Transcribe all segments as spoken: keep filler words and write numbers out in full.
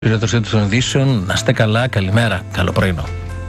Ρέτρωση των ειδήσεων, να είστε καλά, καλημέρα, καλό πρωινό.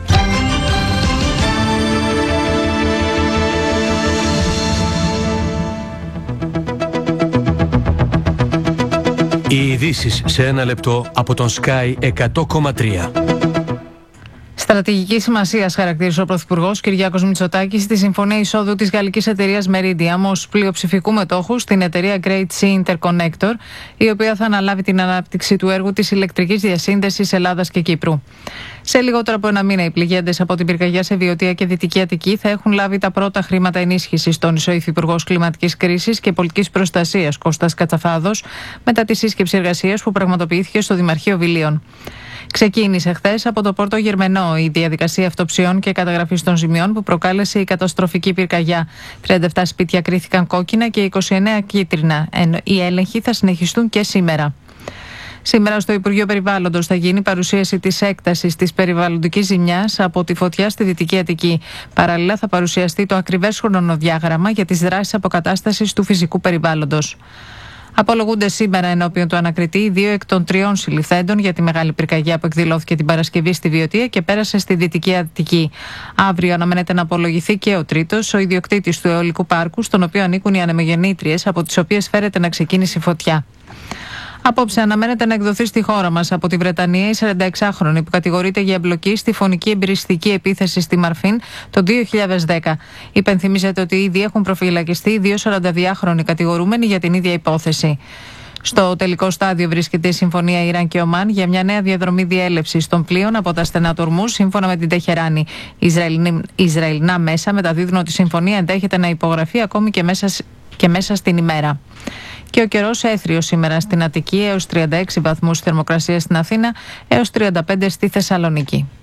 Οι ειδήσεις σε ένα λεπτό από τον Sky εκατό κόμμα τρία. Στρατηγική σημασία χαρακτήρισε ο Πρωθυπουργός Κυριάκος Μητσοτάκης τη συμφωνία εισόδου της γαλλικής εταιρείας Meridiam ως πλειοψηφικού μετόχου στην εταιρεία Great Sea Interconnector, η οποία θα αναλάβει την ανάπτυξη του έργου της ηλεκτρικής διασύνδεσης Ελλάδας και Κύπρου. Σε λιγότερο από ένα μήνα, οι πληγέντες από την πυρκαγιά σε Βιωτία και Δυτική Αττική θα έχουν λάβει τα πρώτα χρήματα ενίσχυσης, τόνισε ο Υφυπουργός Κλιματικής Κρίσης και Πολιτικής Προστασίας Κώστας Κατσαφάδος, μετά τη σύσκεψη εργασίας που πραγματοποιήθηκε στο Δημαρχείο Βιλίων. Ξεκίνησε χθες από το Πόρτο Γερμενό η διαδικασία αυτοψιών και καταγραφής των ζημιών που προκάλεσε η καταστροφική πυρκαγιά. τριάντα επτά σπίτια κρίθηκαν κόκκινα και είκοσι εννέα κίτρινα. Οι έλεγχοι θα συνεχιστούν και σήμερα. Σήμερα στο Υπουργείο Περιβάλλοντος θα γίνει παρουσίαση της έκτασης της περιβαλλοντικής ζημιάς από τη φωτιά στη Δυτική Αττική. Παράλληλα θα παρουσιαστεί το ακριβές χρονοδιάγραμμα για τις δράσεις αποκατάστασης του φυσικού περιβάλλοντος. Απολογούνται σήμερα ενώπιον του ανακριτή δύο εκ των τριών συλληφθέντων για τη μεγάλη πυρκαγιά που εκδηλώθηκε την Παρασκευή στη Βιωτία και πέρασε στη Δυτική Αττική. Αύριο αναμένεται να απολογηθεί και ο τρίτος, ο ιδιοκτήτης του αιωλικού πάρκου, στον οποίο ανήκουν οι ανεμογεννήτριες, από τις οποίες φέρεται να ξεκίνησε η φωτιά. Απόψε αναμένεται να εκδοθεί στη χώρα μας από τη Βρετανία η σαρανταεξάχρονη που κατηγορείται για εμπλοκή στη φωνική εμπειριστική επίθεση στη Μαρφίν το δύο χιλιάδες δέκα. Υπενθυμίζεται ότι ήδη έχουν προφυλακιστεί δύο σαρανταδυάχρονοι κατηγορούμενοι για την ίδια υπόθεση. Στο τελικό στάδιο βρίσκεται η συμφωνία Ιράν και Ομάν για μια νέα διαδρομή διέλευσης των πλοίων από τα στενά του Ορμούζ, σύμφωνα με την Τεχεράνη. Οι Ισραηλινά μέσα μεταδίδουν ότι η συμφωνία ενδέχεται να υπογραφεί ακόμη και μέσα, και μέσα στην ημέρα. Και ο καιρός έθριος σήμερα στην Αττική, έως τριάντα έξι βαθμούς θερμοκρασία στην Αθήνα, έως τριάντα πέντε στη Θεσσαλονίκη.